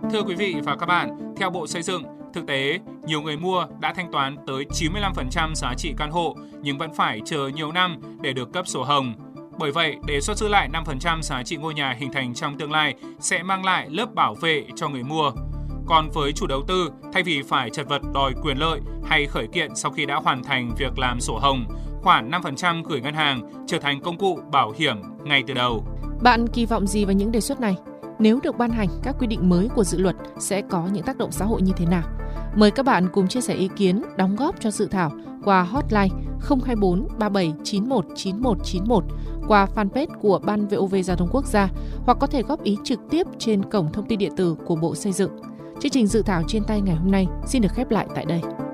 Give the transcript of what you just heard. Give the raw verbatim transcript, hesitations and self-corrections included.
Thưa quý vị và các bạn, theo Bộ Xây dựng, thực tế, nhiều người mua đã thanh toán tới chín mươi lăm phần trăm giá trị căn hộ nhưng vẫn phải chờ nhiều năm để được cấp sổ hồng. Bởi vậy, đề xuất giữ lại năm phần trăm giá trị ngôi nhà hình thành trong tương lai sẽ mang lại lớp bảo vệ cho người mua. Còn với chủ đầu tư, thay vì phải chật vật đòi quyền lợi hay khởi kiện sau khi đã hoàn thành việc làm sổ hồng, khoản năm phần trăm gửi ngân hàng trở thành công cụ bảo hiểm ngay từ đầu. Bạn kỳ vọng gì vào những đề xuất này? Nếu được ban hành, các quy định mới của dự luật sẽ có những tác động xã hội như thế nào? Mời các bạn cùng chia sẻ ý kiến, đóng góp cho dự thảo qua hotline không hai bốn ba bảy chín một chín một chín một, qua fanpage của Ban vê o vê Giao thông Quốc gia hoặc có thể góp ý trực tiếp trên cổng thông tin điện tử của Bộ Xây dựng. Chương trình dự thảo trên tay ngày hôm nay xin được khép lại tại đây.